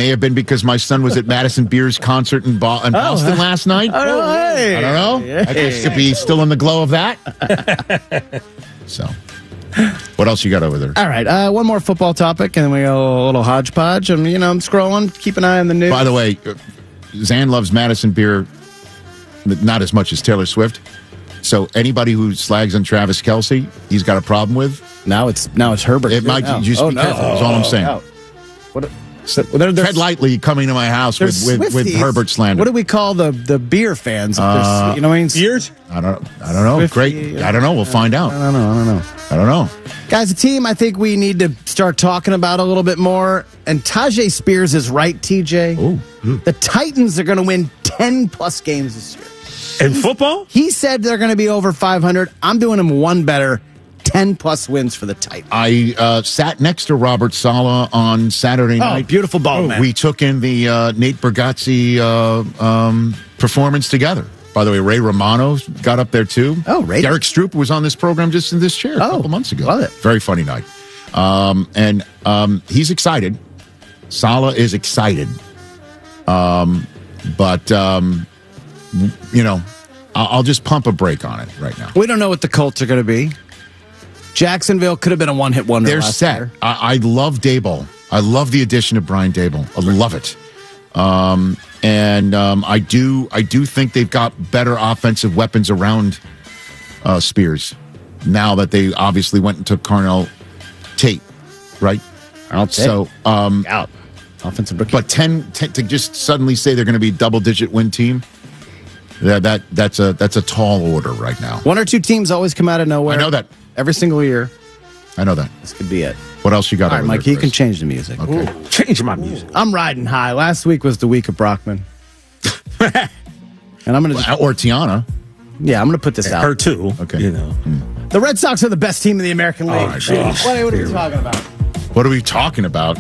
have been because my son was at Madison Beer's concert in Boston last night. Oh, no, hey. I don't know. Hey. I guess could be still in the glow of that. So, what else you got over there? All right, one more football topic, and then we go a little hodgepodge. And, I'm scrolling, keep an eye on the news. By the way, Zan loves Madison Beer not as much as Taylor Swift. So anybody who slags on Travis Kelce, he's got a problem with. Now it's Herbert. It might just be careful. That's all I'm saying. What? Tread lightly coming to my house with Herbert slander. What do we call the beer fans? You know what I mean? Beers? I don't know. Swifty, Great. I don't know. We'll find out. I don't know. Guys, a team I think we need to start talking about a little bit more. And Tajay Spears is right, TJ. The Titans are going to win 10-plus games this year. In football? He said they're going to be over 500. I'm doing him one better. 10-plus wins for the Titans. I sat next to Robert Saleh on Saturday night. Beautiful ball, man. We took in the Nate Bargatze performance together. By the way, Ray Romano got up there, too. Oh, Ray. Derek Stroop was on this program just in this chair a couple months ago. Love it. Very funny night. And he's excited. Saleh is excited. But I'll just pump a brake on it right now. We don't know what the Colts are going to be. Jacksonville could have been a one-hit wonder. They're last set. year. I love Daboll. I love the addition of Brian Daboll. I love it. And I do think they've got better offensive weapons around Spears now that they obviously went and took Carnell Tate, right? So out. Offensive rookie. But 10 to just suddenly say they're going to be a double-digit win team. That's a tall order right now. One or two teams always come out of nowhere. I know that. Every single year. I know that. This could be it. What else you got? All right, over Mike, there, you can Chris? change the music. Okay. Ooh, change my music. I'm riding high. Last week was the week of Brockman. And I'm going to... Or Tiana. Yeah, I'm going to put this out. Her too. Okay. The Red Sox are the best team in the American League. right, geez. What are we talking about? What are we talking about?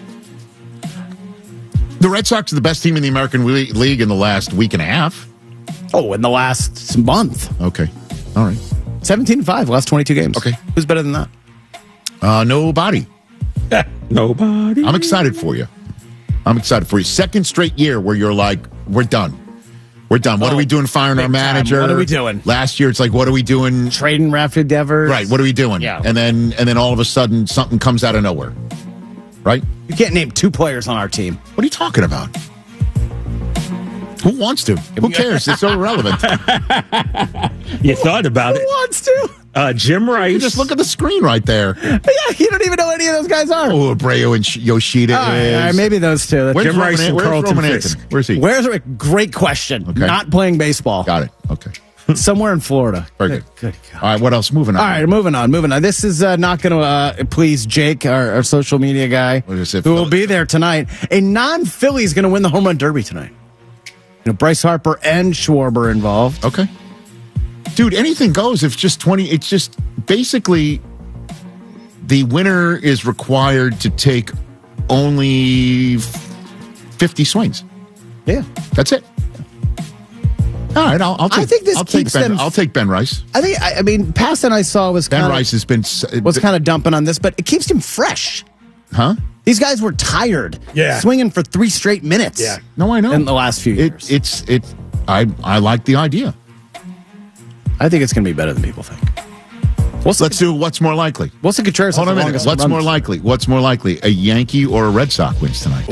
The Red Sox are the best team in the American League in the last week and a half. Oh, in the last month. Okay. All right. 17-5, last 22 games. Okay. Who's better than that? Nobody. Nobody. I'm excited for you. Second straight year where you're like, we're done. We're done. What are we doing firing our manager? What are we doing? Last year, it's like, what are we doing? Trading Rafi Devers. Right. What are we doing? Yeah. And then all of a sudden, something comes out of nowhere. Right? You can't name two players on our team. What are you talking about? Who wants to? Who cares? It's so irrelevant. You thought about Who it. wants to? Jim Rice. You just look at the screen right there. Yeah, you don't even know any of those guys are. Oh, Abreu and Yoshida All right, is. maybe those two. Where's Jim Rice and Where's Carlton Roman Fisk? Anthony? Where's he? Where's a great question? Okay. Not playing baseball. Got it. Okay. Somewhere in Florida. Very good. Good God. All right, what else? Moving on. All right, moving on. This is not going to please Jake, our social media guy, What is it, who will Philly? be there tonight. A non-Philly is going to win the home run derby tonight. Bryce Harper and Schwarber involved. Okay. Dude, anything goes. If just 20, it's just basically the winner is required to take only 50 swings. Yeah. That's it. All right, I'll take. I think this I'll take keeps Ben. them- I'll take Ben Rice. I mean, Paston I saw was Ben kind Rice has been. of dumping on this, but it keeps him fresh. Huh? These guys were tired. Yeah. Swinging for 3 straight minutes. Yeah. No, I know. In the last few years. I like the idea. I think it's going to be better than people think. Let's do what's more likely. Wilson Contreras Hold has on the a minute. longest What's runs. more likely? What's more likely? A Yankee or a Red Sox wins tonight?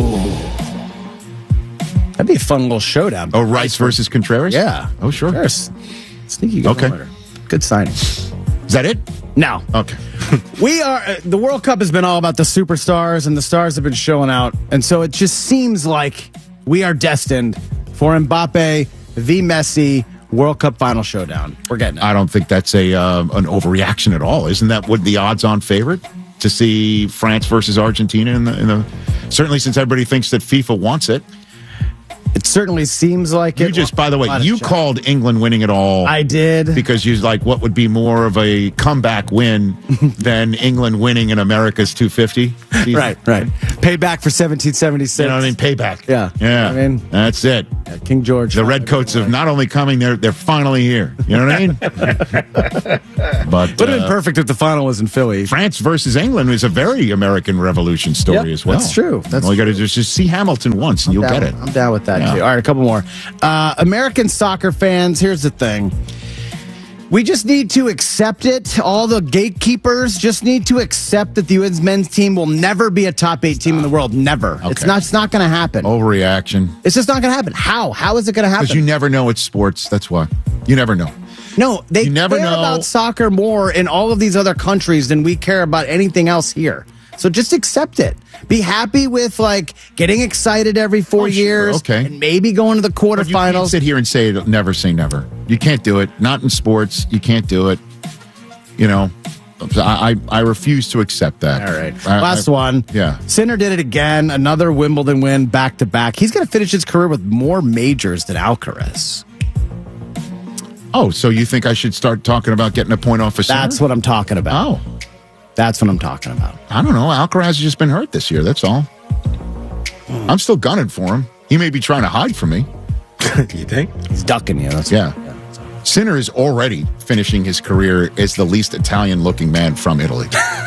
That'd be a fun little showdown. Oh, Rice versus Contreras? Yeah. Oh, sure. Contreras. Sneaky good Okay. winner. Good signing. Is that it? Now, Okay. the World Cup has been all about the superstars, and the stars have been showing out. And so it just seems like we are destined for Mbappe v. Messi World Cup final showdown. We're getting it. I don't think that's an overreaction at all. Isn't that what the odds-on favorite to see France versus Argentina in the certainly since everybody thinks that FIFA wants it. It certainly seems like You it. just, by the way, Lot of you shots. called England winning it all. I did. Because you like what would be more of a comeback win than England winning in America's 250 season. Right. Payback for 1776. You know what I mean? Payback. Yeah. Yeah. I mean, that's it. King George. The Redcoats have not only coming, they're finally here. You know what I mean? But Would have been perfect if the final was in Philly. France versus England is a very American Revolution story Yep, as well. that's true. That's all you got to do is just see Hamilton once and you'll get it. I'm down with that, Yeah. too. All right, a couple more. American soccer fans, here's the thing. We just need to accept it. All the gatekeepers just need to accept that the U.S. men's team will never be a top 8 team in the world. Never. Okay. It's not going to happen. Overreaction. It's just not going to happen. How? How is it going to happen? Because you never know it's sports. That's why. You never know. No, they You never care know. about soccer more in all of these other countries than we care about anything else here. So just accept it. Be happy with like getting excited every 4 Oh, sure. years, Okay. and maybe going to the But you can't quarterfinals. sit here and say never say never. You can't do it. Not in sports. You can't do it. You know, I refuse to accept that. All right. Last one. Yeah. Sinner did it again. Another Wimbledon win back to back. He's going to finish his career with more majors than Alcaraz. Oh, so you think I should start talking about getting a point off a Sinner? That's what I'm talking about. Oh, That's what I'm talking about. I don't know. Alcaraz has just been hurt this year. That's all. I'm still gunning for him. He may be trying to hide from me. You think? He's ducking you. That's Yeah. Sinner is already finishing his career as the least Italian-looking man from Italy.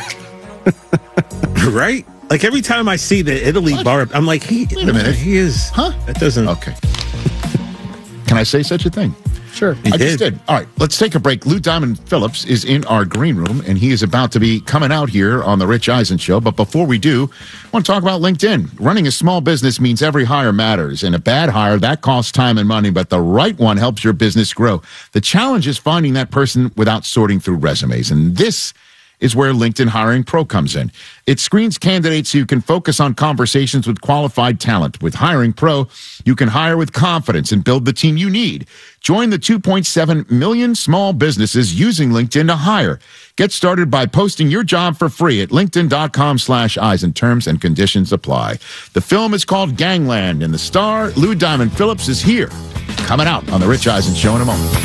Right? Like every time I see the Italy bar, I'm like, Wait a minute. He is. Huh? That doesn't. Okay. Can I say such a thing? Sure. I just did. All right, let's take a break. Lou Diamond Phillips is in our green room, and he is about to be coming out here on the Rich Eisen Show. But before we do, I want to talk about LinkedIn. Running a small business means every hire matters, and a bad hire, that costs time and money, but the right one helps your business grow. The challenge is finding that person without sorting through resumes, and this is where LinkedIn Hiring Pro comes in. It screens candidates so you can focus on conversations with qualified talent. With Hiring Pro, you can hire with confidence and build the team you need. Join the 2.7 million small businesses using LinkedIn to hire. Get started by posting your job for free at linkedin.com/Eisen. Terms and conditions apply. The film is called Gangland, and the star, Lou Diamond Phillips, is here. Coming out on the Rich Eisen Show in a moment.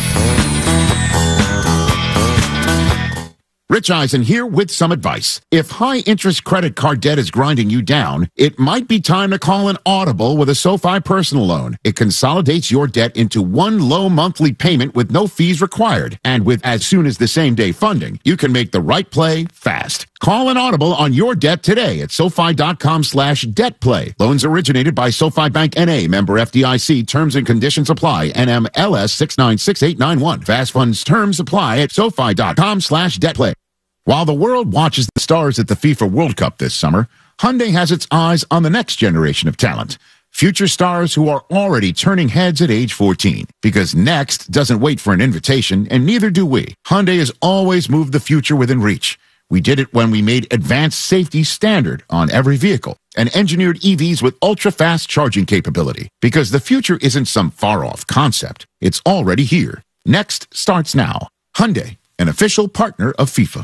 Rich Eisen here with some advice. If high-interest credit card debt is grinding you down, it might be time to call an audible with a SoFi personal loan. It consolidates your debt into one low monthly payment with no fees required. And with as soon as the same-day funding, you can make the right play fast. Call an audible on your debt today at SoFi.com/debtplay. Loans originated by SoFi Bank N.A., member FDIC. Terms and conditions apply. NMLS 696891. Fast funds terms apply at SoFi.com/debtplay. While the world watches the stars at the FIFA World Cup this summer, Hyundai has its eyes on the next generation of talent. Future stars who are already turning heads at age 14. Because next doesn't wait for an invitation, and neither do we. Hyundai has always moved the future within reach. We did it when we made advanced safety standard on every vehicle and engineered EVs with ultra-fast charging capability. Because the future isn't some far-off concept. It's already here. Next starts now. Hyundai, an official partner of FIFA.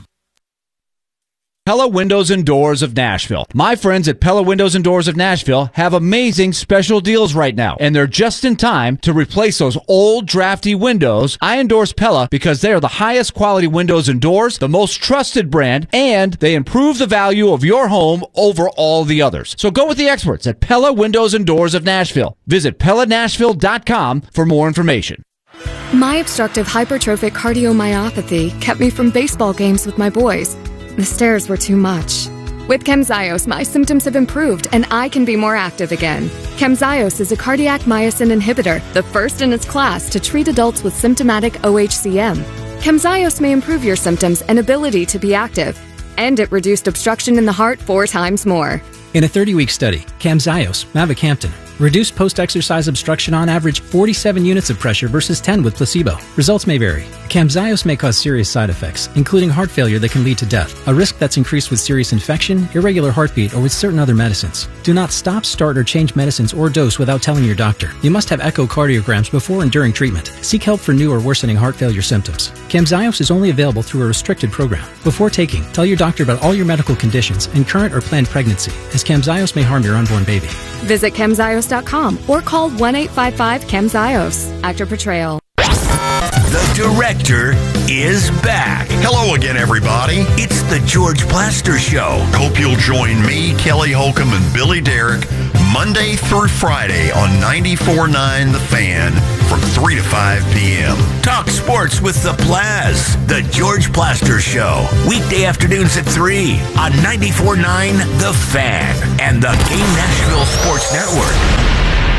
Pella Windows and Doors of Nashville. My friends at Pella Windows and Doors of Nashville have amazing special deals right now, and they're just in time to replace those old drafty windows. I endorse Pella because they are the highest quality windows and doors, the most trusted brand, and they improve the value of your home over all the others. So go with the experts at Pella Windows and Doors of Nashville. Visit PellaNashville.com for more information. My obstructive hypertrophic cardiomyopathy kept me from baseball games with my boys. The stairs were too much. With Camzyos, my symptoms have improved and I can be more active again. Camzyos is a cardiac myosin inhibitor, the first in its class to treat adults with symptomatic OHCM. Camzyos may improve your symptoms and ability to be active, and it reduced obstruction in the heart 4 times more. In a 30-week study, Camzyos, mavacamten, reduced post-exercise obstruction on average 47 units of pressure versus 10 with placebo. Results may vary. Camzyos may cause serious side effects, including heart failure that can lead to death, a risk that's increased with serious infection, irregular heartbeat, or with certain other medicines. Do not stop, start, or change medicines or dose without telling your doctor. You must have echocardiograms before and during treatment. Seek help for new or worsening heart failure symptoms. Camzyos is only available through a restricted program. Before taking, tell your doctor about all your medical conditions and current or planned pregnancy, as Camzyos may harm your unborn baby. Visit Camzyos.com chemzios.com or call 1-855-CHEMZIOS. Actor Portrayal. The director is back. Hello again, everybody. It's the George Plaster Show. Hope you'll join me, Kelly Holcomb, and Billy Derrick Monday through Friday on 94.9 The Fan from 3 to 5 p.m. Talk sports with the Plaz. The George Plaster Show. Weekday afternoons at 3 on 94.9 The Fan and the Game Nashville Sports Network.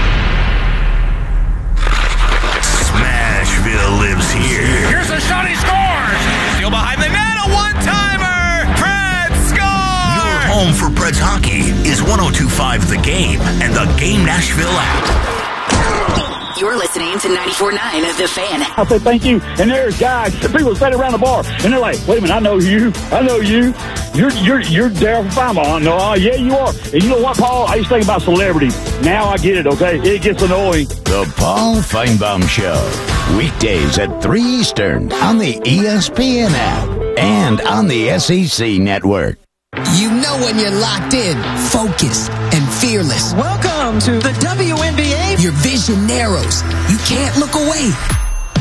Smashville lives here. Here's a shot, he scores! Steal behind the net, a one-timer! Preds score! Your home for Preds hockey is 102.5 The Game and the Game Nashville app. You're listening to 94.9 The Fan. I say thank you, and there's guys, people standing around the bar, and they're like, wait a minute, I know you. You're Daryl Feinbaum. No, yeah, you are. And you know what, Paul? I used to think about celebrities. Now I get it, okay? It gets annoying. The Paul Feinbaum Show. Weekdays at 3 Eastern on the ESPN app and on the SEC Network. You know when you're locked in, focused, and fearless. Welcome to the WNBA. Your vision narrows. You can't look away.